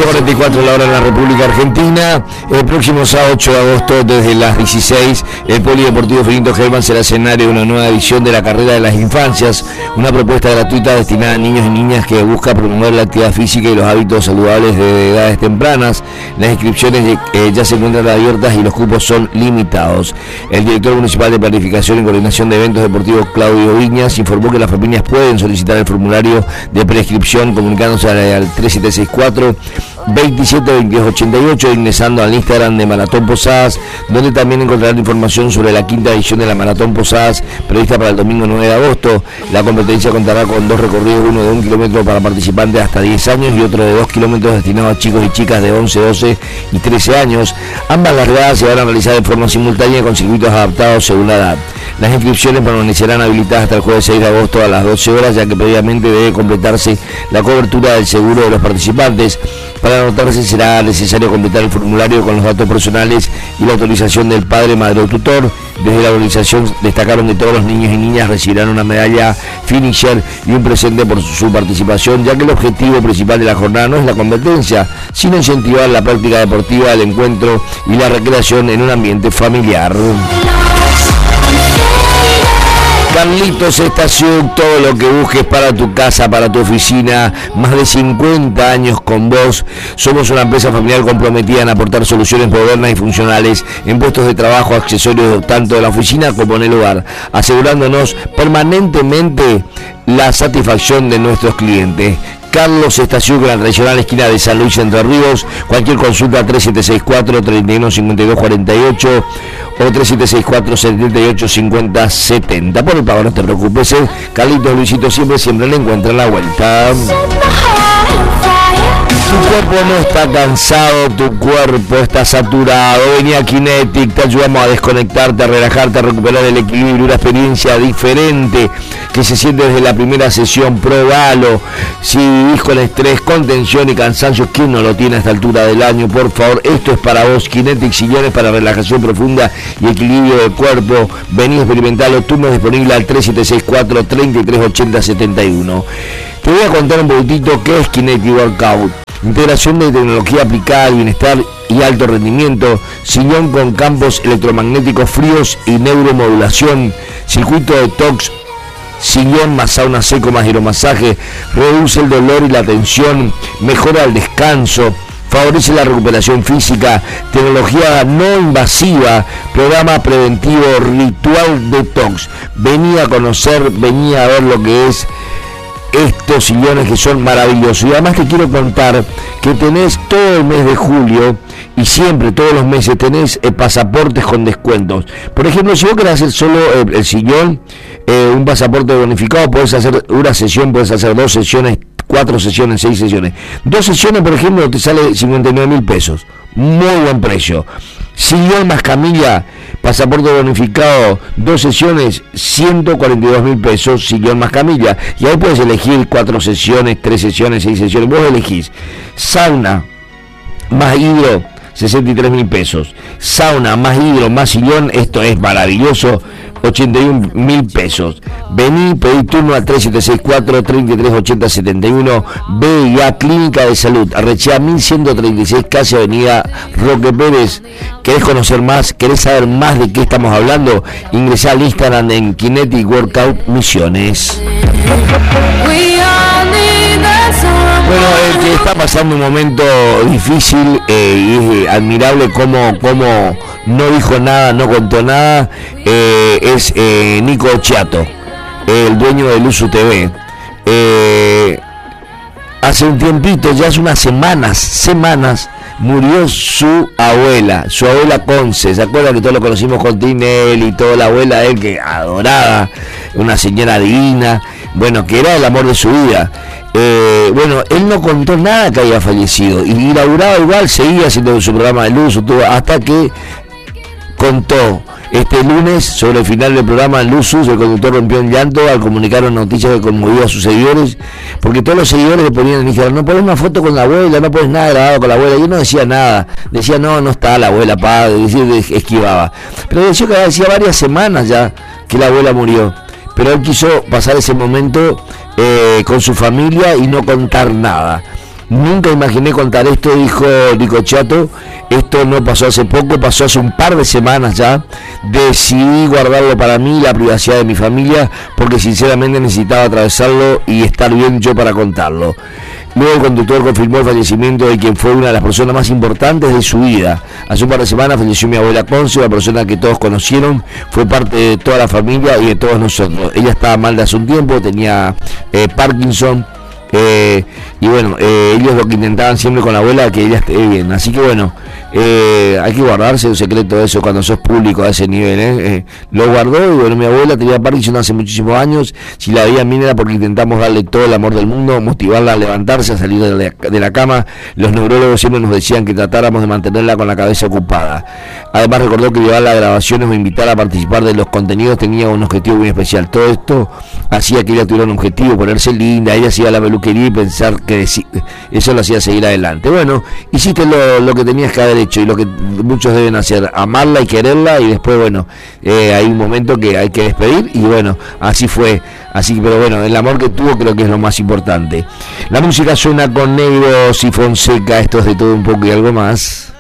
11:44 la hora en la República Argentina. El próximo sábado 8 de agosto, desde las 16, el Polideportivo Finito Hellman será escenario de una nueva edición de la Carrera de las Infancias, una propuesta gratuita destinada a niños y niñas que busca promover la actividad física y los hábitos saludables de edades tempranas. Las inscripciones ya se encuentran abiertas y los cupos son limitados. El director municipal de Planificación y Coordinación de Eventos Deportivos, Claudio Viñas, informó que las familias pueden solicitar el formulario de prescripción comunicándose al 3764 272288, ingresando al Instagram de Maratón Posadas, donde también encontrarán información sobre la quinta edición de la Maratón Posadas prevista para el domingo 9 de agosto. La competencia contará con 2 recorridos, uno de 1 kilómetro para participantes hasta 10 años y otro de 2 kilómetros destinado a chicos y chicas de 11, 12 y 13 años. Ambas largadas se van a realizar de forma simultánea con circuitos adaptados según la edad. Las inscripciones permanecerán habilitadas hasta el jueves 6 de agosto a las 12 horas, ya que previamente debe completarse la cobertura del seguro de los participantes. Para anotarse será necesario completar el formulario con los datos personales y la autorización del padre, madre o tutor. Desde la organización destacaron que todos los niños y niñas recibirán una medalla finisher y un presente por su participación, ya que el objetivo principal de la jornada no es la competencia, sino incentivar la práctica deportiva, el encuentro y la recreación en un ambiente familiar. Carlitos Estación, todo lo que busques para tu casa, para tu oficina, más de 50 años con vos. Somos una empresa familiar comprometida en aportar soluciones modernas y funcionales en puestos de trabajo, accesorios tanto de la oficina como en el hogar, asegurándonos permanentemente la satisfacción de nuestros clientes. Carlos Estación, con la tradicional esquina de San Luis, Entre Ríos. Cualquier consulta 3764-315248 o 3764-785070. Por el pago no te preocupes, Carlitos Luisito siempre le encuentra la vuelta. Tu cuerpo no está cansado, tu cuerpo está saturado. Vení a Kinetic, te ayudamos a desconectarte, a relajarte, a recuperar el equilibrio, una experiencia diferente que se siente desde la primera sesión. Probalo. Si vivís con estrés, con tensión y cansancio, ¿quién no lo tiene a esta altura del año? Por favor, esto es para vos. Kinetic, sillones para relajación profunda y equilibrio del cuerpo. Vení a experimentarlo. Turno disponible al 3764-338071. Te voy a contar un poquitito qué es Kinetic Workout. Integración de tecnología aplicada al bienestar y alto rendimiento, sillón con campos electromagnéticos fríos y neuromodulación, circuito de detox, sillón más sauna seco más hidromasaje, reduce el dolor y la tensión, mejora el descanso, favorece la recuperación física, tecnología no invasiva, programa preventivo, ritual detox. Vení a conocer, vení a ver lo que es estos sillones que son maravillosos. Y además te quiero contar que tenés todo el mes de julio y siempre, todos los meses, tenés pasaportes con descuentos. Por ejemplo, si vos querés hacer solo el sillón, un pasaporte bonificado, podés hacer una sesión, podés hacer 2 sesiones, 4 sesiones, 6 sesiones. 2 sesiones, por ejemplo, te sale 59.000 pesos. Muy buen precio. Sillón más camilla, pasaporte bonificado, 2 sesiones, 142.000 pesos, sillón más camilla. Y ahí puedes elegir 4 sesiones, 3 sesiones, 6 sesiones. Vos elegís sauna más hidro, 63.000 pesos. Sauna más hidro más sillón, esto es maravilloso, 81.000 pesos. Vení, pedí turno al 3764-338071. VIA Clínica de Salud, Arrechea 1136, casi Avenida Roque Pérez. ¿Querés conocer más? ¿Querés saber más de qué estamos hablando? Ingresá al Instagram en Kinetic Workout Misiones. Bueno, el que está pasando un momento difícil y es admirable cómo no dijo nada, no contó nada, es Nico Chiato, el dueño de Luzu TV. Hace un tiempito, ya hace unas semanas, murió su abuela Conce. ¿Se acuerdan que todos lo conocimos con Tinel y toda la abuela de él, que adorada, una señora divina, bueno, que era el amor de su vida? Bueno, él no contó nada que había fallecido y laburaba igual, seguía haciendo su programa de luz, hasta que contó este lunes sobre el final del programa Luzus. El conductor rompió en llanto al comunicar una noticia que conmovió a sus seguidores, porque todos los seguidores le ponían en Instagram: no pones una foto con la abuela, no pones nada grabado con la abuela. Y él no decía nada, decía no está la abuela, esquivaba, pero decía varias semanas ya que la abuela murió, pero él quiso pasar ese momento con su familia y no contar nada. Nunca imaginé contar esto, dijo Nico Chato. Esto no pasó hace poco, pasó hace un par de semanas ya. Decidí guardarlo para mí, la privacidad de mi familia, porque sinceramente necesitaba atravesarlo y estar bien yo para contarlo. Luego el conductor confirmó el fallecimiento de quien fue una de las personas más importantes de su vida. Hace un par de semanas falleció mi abuela Conce, una persona que todos conocieron, fue parte de toda la familia y de todos nosotros. Ella estaba mal de hace un tiempo, tenía Parkinson. Y bueno, ellos lo que intentaban siempre con la abuela, que ella esté bien. Así que bueno, hay que guardarse un secreto de eso cuando sos público a ese nivel. Lo guardó y bueno, mi abuela tenía Parkinson hace muchísimos años. Si la veían bien era porque intentamos darle todo el amor del mundo, motivarla a levantarse, a salir de la cama. Los neurólogos siempre nos decían que tratáramos de mantenerla con la cabeza ocupada. Además recordó que llevar las grabaciones o invitar a participar de los contenidos tenía un objetivo muy especial. Todo esto hacía que ella tuviera un objetivo, ponerse linda. Ella hacía la peluquería y pensar que eso lo hacía seguir adelante. Bueno, hiciste lo que tenías que haber hecho y lo que muchos deben hacer, amarla y quererla, y después bueno, hay un momento que hay que despedir y bueno, así fue. Así, pero bueno, el amor que tuvo creo que es lo más importante. La música suena con Negros y Fonseca, esto es De Todo Un Poco y Algo Más.